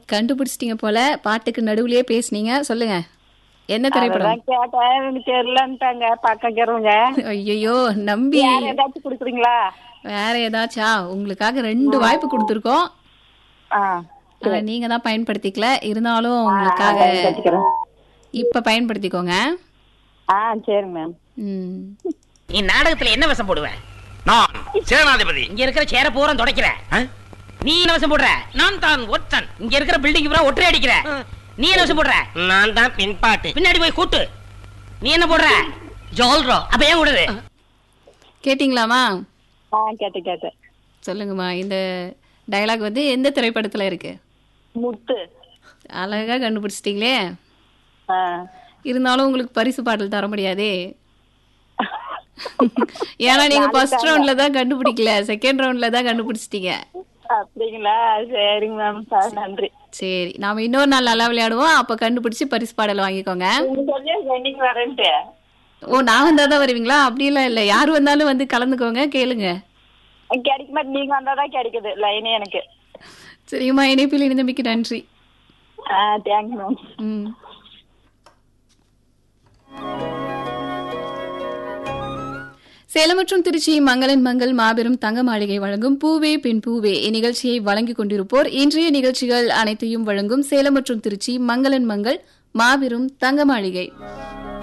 கண்டுபிடிச்சிட்டீங்க போல. பாட்டுக்கு நடுவுலயே பேசுனீங்க. சொல்லுங்க, என்ன திரைப்படம்? அதான் கேட்டேன், எனக்கு தெரியலன்ட்டாங்க பக்கங்கிறவங்க. ஐயோ, நம்பி வேற ஏதாச்சும் கொடுக்குறீங்களா? வேற ஏதாச்சா? உங்களுக்காக 2 வாய்ப்பு கொடுத்துருக்கோம். ஆ, நீங்க தான் பயன்படுத்திக்கல. இருந்தாலும் உங்களுக்காக கட்டிக்கிறேன். இப்ப பயன்படுத்திக்கோங்க. ஆ, சரிங்க மேம். ம். நீ நாடகத்துல என்ன வேஷம் போடுவ? நான் சேனாதிபதி. இங்க இருக்கிற சேர பூரா துடைக்கிற. நீ என்ன வேஷம் போடுற? நான் தான் ஒற்றன். இங்க இருக்கிற பில்டிங் பூரா ஒற்றை அடிக்கிற. நீ என்ன வேஷம் போடுற? நான் தான் பின்பாட்டு. பின்னாடி போய் கூட்டு. நீ என்ன போடுற? ஜோல்ரோ. அப்ப ஏன் விடுது? கேட்டிங்களாமா? ஆ, கேட்டேன். சொல்லுங்கம்மா, இந்த டயலாக் வந்து எந்த திரைப்படத்துல இருக்கு? முத்து. அழகா கண்டுபிடிச்சிட்டீங்களே. ஆ, இருந்தாலும் உங்களுக்கு பரிசு பாடல் தர முடியாதே. ஏன்னா நீங்க ஃபர்ஸ்ட் ரவுண்ட்ல தான் கண்டுபிடிக்கல, செகண்ட் ரவுண்ட்ல தான் கண்டுபிடிச்சிட்டீங்க. அப்படிங்களா? சரிங்க மேம், நன்றி. சரி, நாம இன்னொரு நாள் நல்லா விளையாடுவோம். அப்ப கண்டுபிடிச்சு பரிசு பாடல் வாங்கிக்கோங்க. நீங்க வரேன்ட்டு. ஓ, நான் வந்தாதான் வருவீங்களா? அப்படிலாம் இல்ல, யாரு வந்தாலும் வந்து கலந்துக்கோங்க, கேளுங்க. கிடைக்க மாட்டேன், நீங்க வந்தாதான் கிடைக்குது லைனே எனக்கு. சரிம்மா, இணைப்பில் இணைந்தமைக்கு நன்றி. ஆ, தேங்க்ஸ் மேம். ம். சேலம் மற்றும் திருச்சி மங்களன் மங்கள் மாபெரும் தங்க மாளிகை வழங்கும் பூவே பின் பூவே இந்நிகழ்ச்சியை வழங்கிக் கொண்டிருப்போர் இன்றைய நிகழ்ச்சிகள் அனைத்தையும் வழங்கும் சேலம் மற்றும் திருச்சி மங்களன் மங்கள் மாபெரும் தங்க மாளிகை.